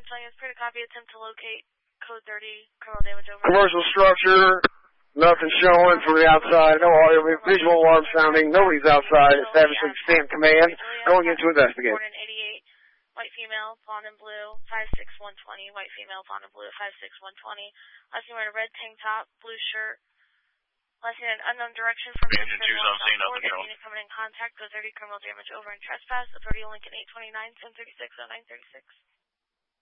Telling us pretty copy attempt to locate code 30, criminal damage over. Commercial structure, nothing showing from the outside, no audio, visual alarm sounding, nobody's outside, establishing stand command, going in to investigate. Born in 88, white female, blonde and blue, 5'6", 120, white female, blonde and blue, 5'6", 120. Last name wearing a red tank top, blue shirt. Last name in unknown direction from the unit coming in contact with 30 criminal damage over and trespass. Authority Lincoln 829, 1036, 0936.